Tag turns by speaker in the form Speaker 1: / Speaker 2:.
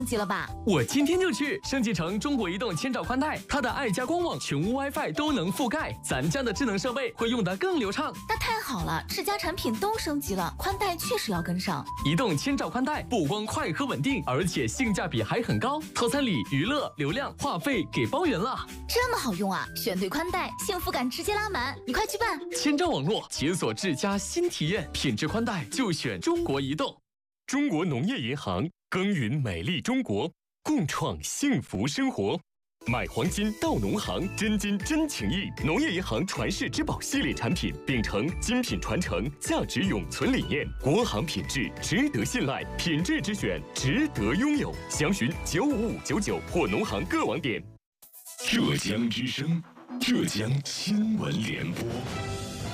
Speaker 1: 级了吧？
Speaker 2: 我今天就去升级成中国移动千兆宽带，它的爱家官网、全屋 WiFi 都能覆盖，咱家的智能设备会用得更流畅。
Speaker 1: 那太好了，世嘉产品都升级了，宽带确实要跟上。
Speaker 2: 移动千兆宽带不光快和稳定，而且性价比还很高，套餐里娱乐、流量、话费给包圆了。
Speaker 1: 这么好用啊！选对宽带，幸福感直接拉满，你快去办！
Speaker 2: 千兆网络解锁智家新体验，品质宽带就选中国移动。
Speaker 3: 中国农业银行耕耘美丽中国，共创幸福生活。买黄金到农行，真金真情意。农业银行传世之宝系列产品，秉承精品传承、价值永存理念，国行品质值得信赖，品质之选值得拥有。详询95599或农行各网点。
Speaker 4: 浙江之声，浙江新闻联播。